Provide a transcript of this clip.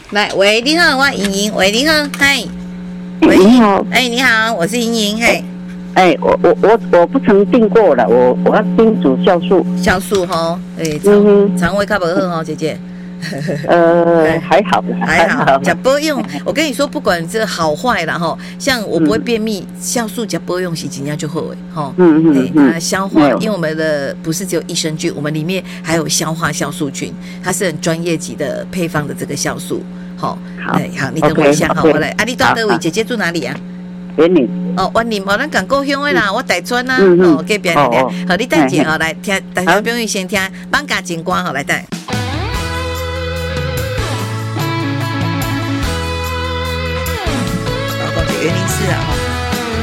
来，喂，你好，我莹莹，喂，你好，嗨， 喂，你好， 你好，我是莹莹，嘿。 我不曾订过了，我要叮嘱酵素吼，肠胃较不好吼，姐姐。 还好， 吃保养，我跟你说，不管这好坏啦吼，像我不会便秘，酵素吃保养是真正就好诶吼。消化，因为我们的不是只有益生菌，我们里面还有消化酵素菌，它是很专业级的配方的这个酵素。好，你等我一下哈，我来。你住哪位？姐姐住哪里啊？ 园林。 园林，咱港故乡的啦，我台村啊，隔壁的。好，你等一下来听，大家朋友先听放假情歌好来带。园林市啊，